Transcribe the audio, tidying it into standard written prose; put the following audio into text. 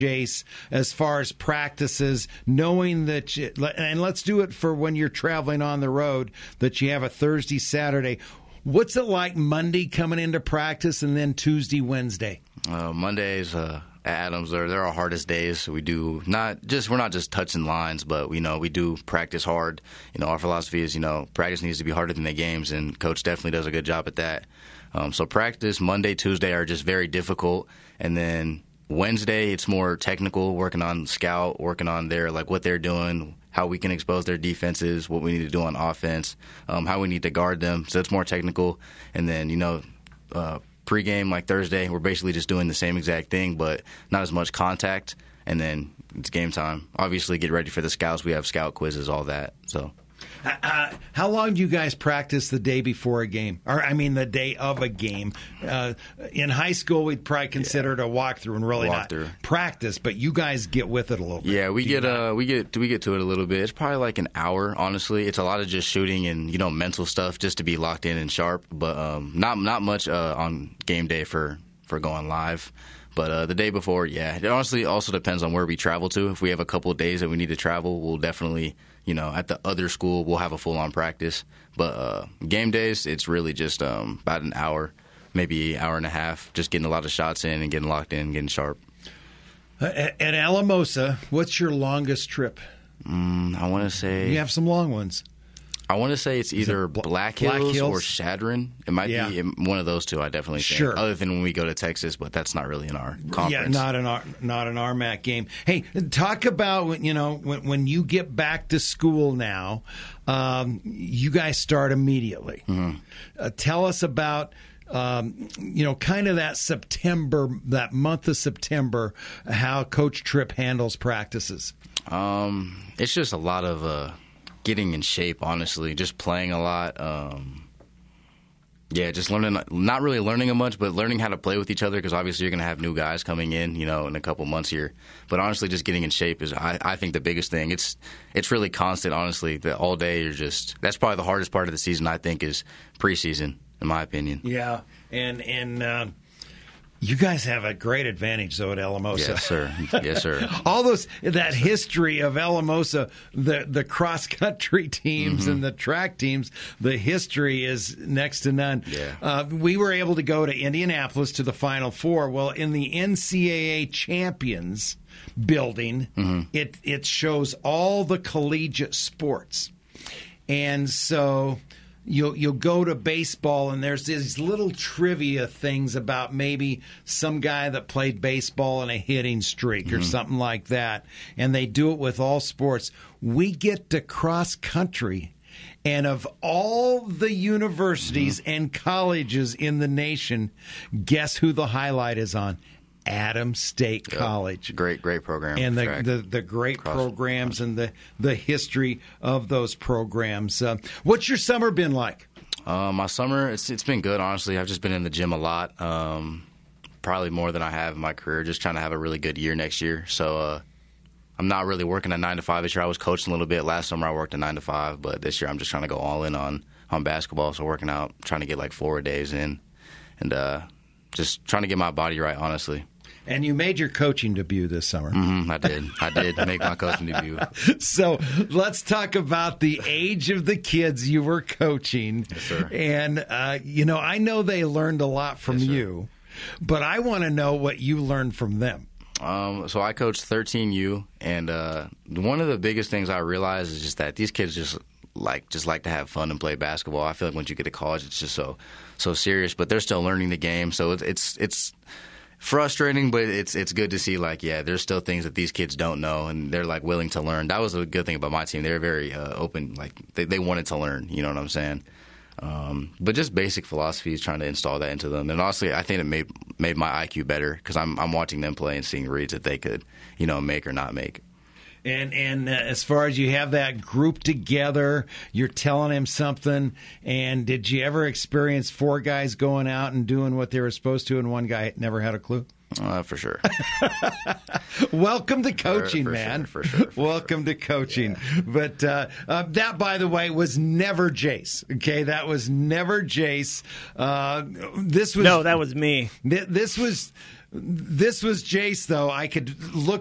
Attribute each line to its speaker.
Speaker 1: Jace, as far as practices, knowing that, and let's do it for when you're traveling on the road, that you have a Thursday, Saturday. What's it like Monday coming into practice and then Tuesday, Wednesday?
Speaker 2: Mondays at Adams, they're our hardest days. We're not just touching lines, but we do practice hard. Our philosophy is, practice needs to be harder than the games, and Coach definitely does a good job at that. So practice Monday, Tuesday are just very difficult, and then Wednesday, it's more technical, working on scout, working on what they're doing, how we can expose their defenses, what we need to do on offense, how we need to guard them. So it's more technical. And then, pregame, like Thursday, we're basically just doing the same exact thing, but not as much contact. And then it's game time. Obviously, get ready for the scouts. We have scout quizzes, all that. So.
Speaker 1: How long do you guys practice the day before a game? The day of a game. In high school, we'd probably consider it a walkthrough and really not practice, but you guys get with it a little bit.
Speaker 2: Yeah, we get to it a little bit. It's probably like an hour, honestly. It's a lot of just shooting and, mental stuff just to be locked in and sharp, but not much on game day for going live. But the day before, yeah, it honestly also depends on where we travel to. If we have a couple of days that we need to travel, we'll definitely, at the other school, we'll have a full-on practice. But game days, it's really just about an hour, maybe an hour and a half, just getting a lot of shots in and getting locked in, getting sharp.
Speaker 1: At Alamosa, what's your longest trip?
Speaker 2: I want to say...
Speaker 1: You have some long ones.
Speaker 2: I want to say it's either Black Hills or Chadron. It might be one of those two, I definitely think.
Speaker 1: Sure.
Speaker 2: Other than when we go to Texas, but that's not really in our conference.
Speaker 1: Yeah, not an RMAC game. Hey, talk about, when you get back to school now, you guys start immediately. Mm-hmm. Tell us about... kind of that month of September, how Coach Tripp handles practices.
Speaker 2: It's just a lot of getting in shape, honestly, just playing a lot. Just learning, not really learning much, but learning how to play with each other, because obviously you're going to have new guys coming in, in a couple months here. But honestly, just getting in shape is, I think, the biggest thing. It's really constant, honestly. All day that's probably the hardest part of the season, I think, is preseason, in my opinion.
Speaker 1: Yeah, and you guys have a great advantage, though, at Alamosa.
Speaker 2: Yes, sir. Yes, sir.
Speaker 1: That history of Alamosa, the cross-country teams and the track teams, the history is next to none.
Speaker 2: Yeah.
Speaker 1: We were able to go to Indianapolis to the Final Four. Well, in the NCAA Champions building, it shows all the collegiate sports. And so... You'll go to baseball, and there's these little trivia things about maybe some guy that played baseball in a hitting streak or something like that, and they do it with all sports. We get to cross country, and of all the universities and colleges in the nation, guess who the highlight is on? Adams State College.
Speaker 2: Great program.
Speaker 1: And the great programs and the history of those programs. What's your summer been like?
Speaker 2: My summer, it's been good, honestly. I've just been in the gym a lot, probably more than I have in my career, just trying to have a really good year next year. So I'm not really working a 9 to 5 this year. I was coaching a little bit. Last summer I worked a 9 to 5, but this year I'm just trying to go all in on basketball. So working out, trying to get like 4 days in, and just trying to get my body right, honestly.
Speaker 1: And you made your coaching debut this summer.
Speaker 2: I did make my coaching debut.
Speaker 1: So let's talk about the age of the kids you were coaching.
Speaker 2: Yes, sir.
Speaker 1: And, I know they learned a lot from you, but I want to know what you learned from them.
Speaker 2: So I coached 13U, and one of the biggest things I realized is just that these kids just like to have fun and play basketball. I feel like once you get to college, it's just so serious, but they're still learning the game. So it's frustrating, but it's good to see, there's still things that these kids don't know, and they're, willing to learn. That was a good thing about my team. They were very open. They wanted to learn, you know what I'm saying? But just basic philosophies, trying to install that into them. And honestly, I think it made my IQ better, because I'm watching them play and seeing reads that they could, make or not make.
Speaker 1: And as far as you have that group together, you're telling him something. And did you ever experience 4 guys going out and doing what they were supposed to, and one guy never had a clue?
Speaker 2: For sure.
Speaker 1: Welcome to coaching, man.
Speaker 2: For sure.
Speaker 1: Welcome to coaching. Yeah. But that, by the way, was never Jace. Okay, that was never Jace.
Speaker 3: No, that was me.
Speaker 1: This was This was Jace, though. I could look